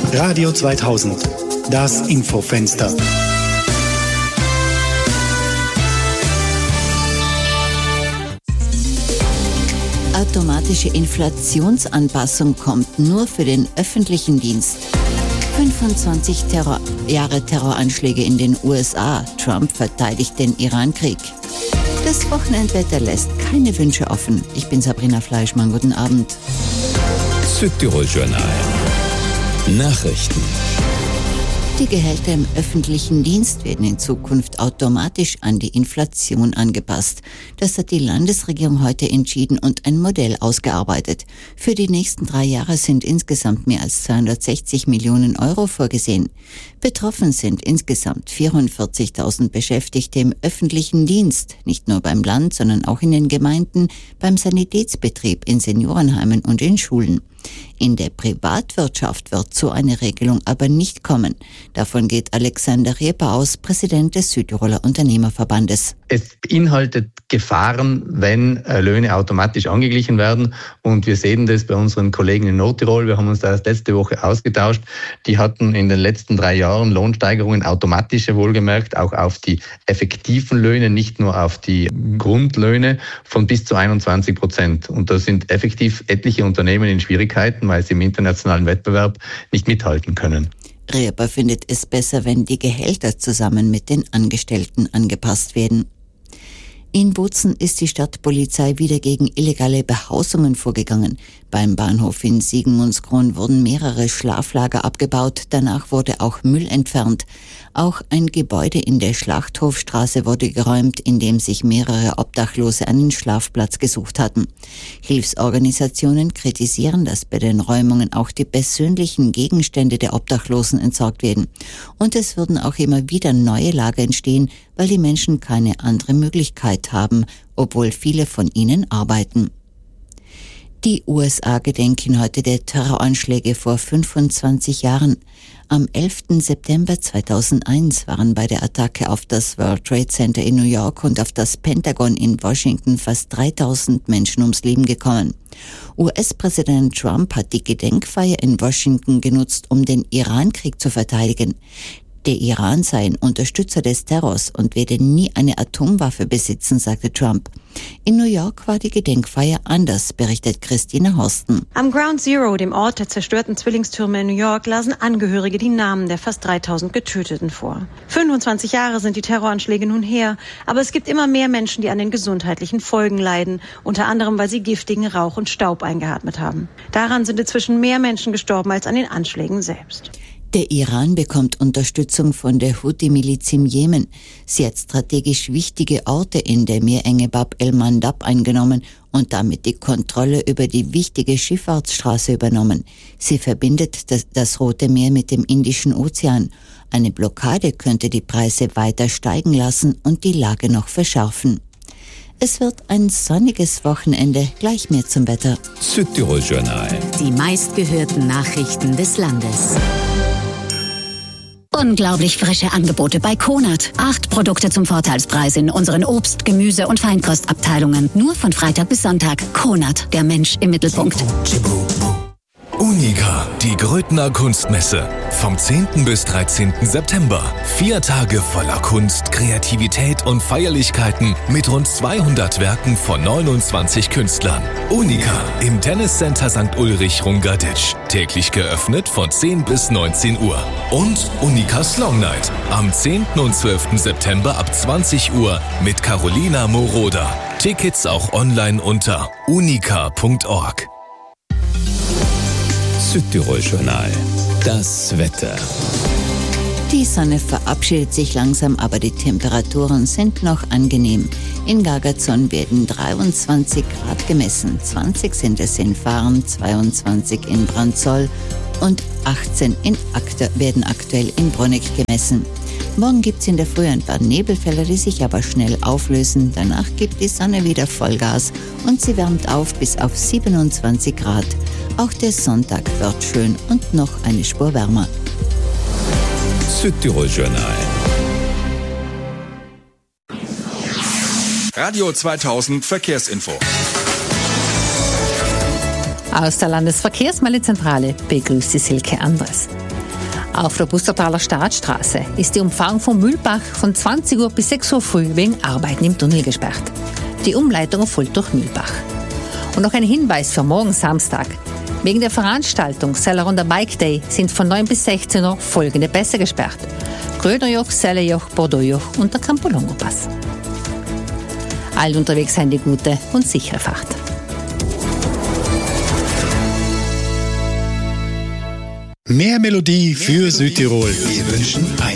Radio 2000, das Infofenster. Automatische Inflationsanpassung kommt nur für den öffentlichen Dienst. 25 Jahre Terroranschläge in den USA. Trump verteidigt den Iran-Krieg. Das Wochenendwetter lässt keine Wünsche offen. Ich bin Sabrina Fleischmann. Guten Abend. Südtirol-Journal. Nachrichten. Die Gehälter im öffentlichen Dienst werden in Zukunft automatisch an die Inflation angepasst. Das hat die Landesregierung heute entschieden und ein Modell ausgearbeitet. Für die nächsten 3 Jahre sind insgesamt mehr als 260 Millionen Euro vorgesehen. Betroffen sind insgesamt 44.000 Beschäftigte im öffentlichen Dienst, nicht nur beim Land, sondern auch in den Gemeinden, beim Sanitätsbetrieb, in Seniorenheimen und in Schulen. In der Privatwirtschaft wird so eine Regelung aber nicht kommen. Davon geht Alexander Rieper aus, Präsident des Südtiroler Unternehmerverbandes. Es beinhaltet Gefahren, wenn Löhne automatisch angeglichen werden. Und wir sehen das bei unseren Kollegen in Nordtirol. Wir haben uns da erst letzte Woche ausgetauscht. Die hatten in den letzten 3 Jahren Lohnsteigerungen, automatische wohlgemerkt, auch auf die effektiven Löhne, nicht nur auf die Grundlöhne, von bis zu 21%. Und da sind effektiv etliche Unternehmen in Schwierigkeiten, weil sie im internationalen Wettbewerb nicht mithalten können. Rieper findet es besser, wenn die Gehälter zusammen mit den Angestellten angepasst werden. In Bozen ist die Stadtpolizei wieder gegen illegale Behausungen vorgegangen. Beim Bahnhof in Siegenmundskron wurden mehrere Schlaflager abgebaut, danach wurde auch Müll entfernt. Auch ein Gebäude in der Schlachthofstraße wurde geräumt, in dem sich mehrere Obdachlose einen Schlafplatz gesucht hatten. Hilfsorganisationen kritisieren, dass bei den Räumungen auch die persönlichen Gegenstände der Obdachlosen entsorgt werden. Und es würden auch immer wieder neue Lager entstehen, weil die Menschen keine andere Möglichkeit haben, obwohl viele von ihnen arbeiten. Die USA gedenken heute der Terroranschläge vor 25 Jahren. Am 11. September 2001 waren bei der Attacke auf das World Trade Center in New York und auf das Pentagon in Washington fast 3000 Menschen ums Leben gekommen. US-Präsident Trump hat die Gedenkfeier in Washington genutzt, um den Iran-Krieg zu verteidigen. Der Iran sei ein Unterstützer des Terrors und werde nie eine Atomwaffe besitzen, sagte Trump. In New York war die Gedenkfeier anders, berichtet Christina Horsten. Am Ground Zero, dem Ort der zerstörten Zwillingstürme in New York, lasen Angehörige die Namen der fast 3000 Getöteten vor. 25 Jahre sind die Terroranschläge nun her, aber es gibt immer mehr Menschen, die an den gesundheitlichen Folgen leiden, unter anderem, weil sie giftigen Rauch und Staub eingeatmet haben. Daran sind inzwischen mehr Menschen gestorben als an den Anschlägen selbst. Der Iran bekommt Unterstützung von der Houthi-Miliz im Jemen. Sie hat strategisch wichtige Orte in der Meerenge Bab el-Mandab eingenommen und damit die Kontrolle über die wichtige Schifffahrtsstraße übernommen. Sie verbindet das Rote Meer mit dem Indischen Ozean. Eine Blockade könnte die Preise weiter steigen lassen und die Lage noch verschärfen. Es wird ein sonniges Wochenende. Gleich mehr zum Wetter. Südtirol-Journal. Die meistgehörten Nachrichten des Landes. Unglaublich frische Angebote bei Konad. 8 Produkte zum Vorteilspreis in unseren Obst-, Gemüse- und Feinkostabteilungen. Nur von Freitag bis Sonntag. Konad, der Mensch im Mittelpunkt. Unica, die Grödner Kunstmesse. Vom 10. bis 13. September. 4 Tage voller Kunst, Kreativität und Feierlichkeiten mit rund 200 Werken von 29 Künstlern. Unica im Tenniscenter St. Ulrich Rungaditsch. Täglich geöffnet von 10 bis 19 Uhr. Und Unicas Long Night am 10. und 12. September ab 20 Uhr mit Carolina Moroder. Tickets auch online unter unica.org. Südtirol-Journal. Das Wetter. Die Sonne verabschiedet sich langsam, aber die Temperaturen sind noch angenehm. In Gargazon werden 23 Grad gemessen, 20 sind es in Fahren, 22 in Brandzoll und 18 werden aktuell in Bruneck gemessen. Morgen gibt es in der Früh ein paar Nebelfelder, die sich aber schnell auflösen. Danach gibt die Sonne wieder Vollgas und sie wärmt auf bis auf 27 Grad. Auch der Sonntag wird schön und noch eine Spur wärmer. Südtirol-Journal. Radio 2000 Verkehrsinfo. Aus der Landesverkehrsmeldungszentrale begrüßt die Silke Andres. Auf der Bustertaler Staatsstraße ist die Umfahrung von Mühlbach von 20 Uhr bis 6 Uhr früh wegen Arbeiten im Tunnel gesperrt. Die Umleitung erfolgt durch Mühlbach. Und noch ein Hinweis für morgen Samstag. Wegen der Veranstaltung Sellerunder Bike Day sind von 9 bis 16 Uhr folgende Pässe gesperrt: Grönerjoch, Sellejoch, Bordeauxjoch und der Campolongo-Pass. Allen unterwegs eine gute und sichere Fahrt. Mehr Melodie für Südtirol. Wir wünschen ein